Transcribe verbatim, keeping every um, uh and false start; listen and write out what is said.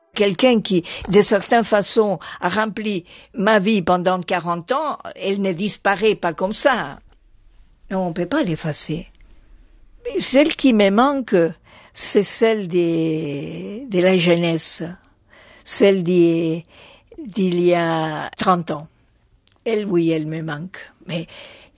Quelqu'un qui, de certaine façon, a rempli ma vie pendant quarante ans, elle ne disparaît pas comme ça. On ne peut pas l'effacer. Mais celle qui me manque, c'est celle de, de la jeunesse, celle d'il, d'il y a trente ans. Elle, oui, elle me manque. Mais